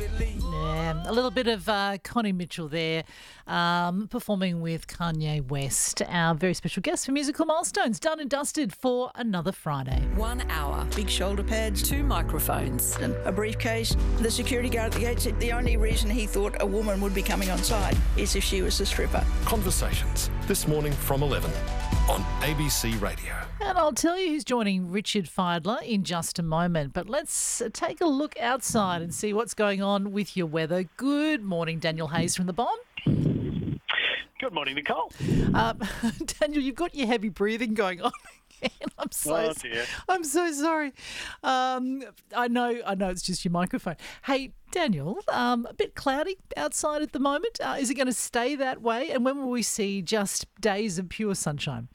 Yeah, a little bit of Connie Mitchell there, performing with Kanye West, our very special guest for Musical Milestones. Done and dusted for another Friday. 1 hour. Big shoulder pads, 2 microphones. and a briefcase. The security guard at the gate said the only reason he thought a woman would be coming on site is if she was a stripper. Conversations, this morning from 11 on ABC Radio. And I'll tell you who's joining Richard Fidler in just a moment. But let's take a look outside and see what's going on with your weather. Good morning, Daniel Hayes from The Bomb. Good morning, Nicole. Daniel, you've got your heavy breathing going on again. I'm so sorry. I know it's just your microphone. Hey, Daniel, a bit cloudy outside at the moment. Is it going to stay that way? And when will we see just days of pure sunshine?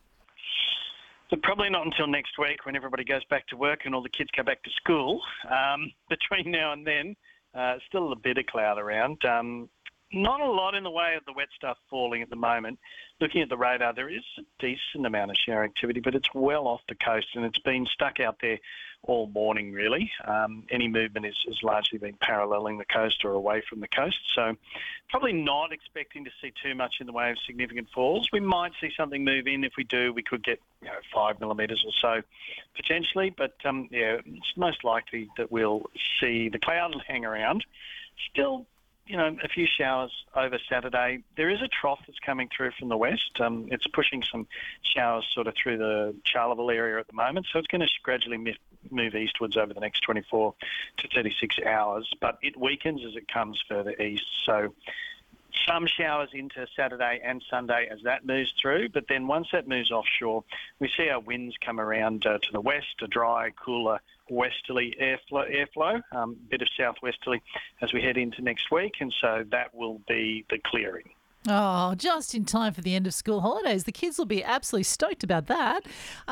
So probably not until next week when everybody goes back to work and all the kids go back to school. Between now and then, still a bit of cloud around. Not a lot in the way of the wet stuff falling at the moment. Looking at the radar, there is a decent amount of shower activity, but it's well off the coast and it's been stuck out there all morning, really. Any movement is largely been paralleling the coast or away from the coast. So probably not expecting to see too much in the way of significant falls. We might see something move in. If we do, we could get 5 millimetres or so potentially. But, it's most likely that we'll see the cloud hang around. Still, a few showers over Saturday. There is a trough that's coming through from the west. It's pushing some showers sort of through the Charleville area at the moment, so it's going to gradually move eastwards over the next 24 to 36 hours, but it weakens as it comes further east. So some showers into Saturday and Sunday as that moves through, but then once that moves offshore, we see our winds come around to the west, a dry, cooler, westerly airflow, bit of southwesterly as we head into next week, and so that will be the clearing. Oh, just in time for the end of school holidays. The kids will be absolutely stoked about that.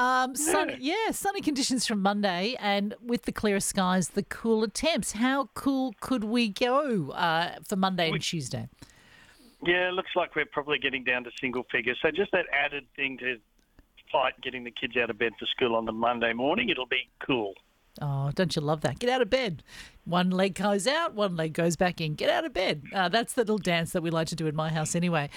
Sunny conditions from Monday, and with the clearer skies, the cooler temps. How cool could we go for Monday and Tuesday? Yeah, it looks like we're probably getting down to single figures. So just that added thing to fight getting the kids out of bed for school on the Monday morning, it'll be cool. Oh, don't you love that? Get out of bed. One leg goes out, one leg goes back in. Get out of bed. That's the little dance that we like to do in my house anyway.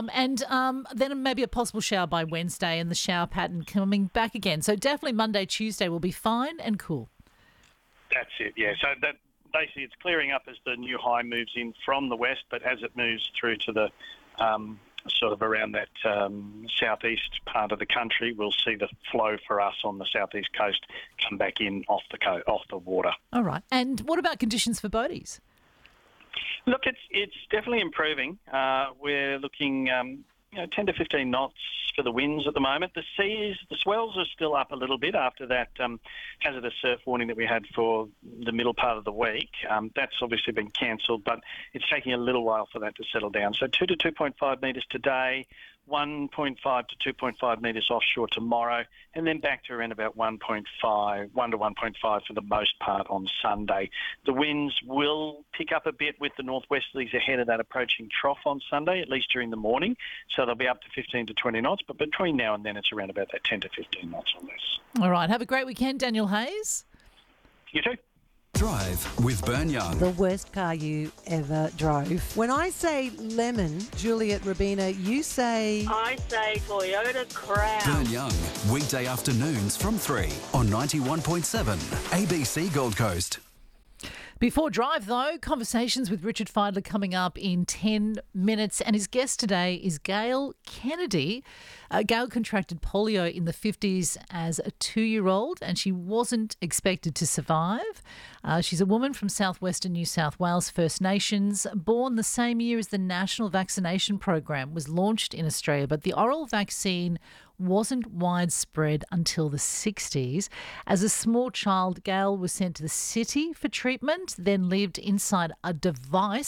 Then maybe a possible shower by Wednesday and the shower pattern coming back again. So definitely Monday, Tuesday will be fine and cool. That's it, yeah. So that basically it's clearing up as the new high moves in from the west, but as it moves through to the sort of around that southeast part of the country, we'll see the flow for us on the southeast coast come back in off the water. All right. And what about conditions for boaties? Look, it's definitely improving. We're looking 10 to 15 knots for the winds at the moment. The swells are still up a little bit after that hazardous surf warning that we had for the middle part of the week. That's obviously been cancelled, but it's taking a little while for that to settle down. So 2 to 2.5 metres today, 1.5 to 2.5 metres offshore tomorrow, and then back to around about 1 to 1.5 for the most part on Sunday. The winds will pick up a bit with the northwesterlies ahead of that approaching trough on Sunday, at least during the morning. So they'll be up to 15 to 20 knots, but between now and then it's around about that 10 to 15 knots on this. All right. Have a great weekend, Daniel Hayes. You too. Drive with Burn Young. The worst car you ever drove. When I say lemon, Juliet Rabina, you say... I say Toyota Crown. Burn Young, weekday afternoons from 3 on 91.7 ABC Gold Coast. Before Drive, though, conversations with Richard Fidler coming up in 10 minutes. And his guest today is Gail Kennedy. Gail contracted polio in the 50s as a 2-year-old and she wasn't expected to survive. She's a woman from southwestern New South Wales First Nations, born the same year as the National Vaccination Program was launched in Australia. But the oral vaccine wasn't widespread until the 60s. As a small child, Gail was sent to the city for treatment, then lived inside a device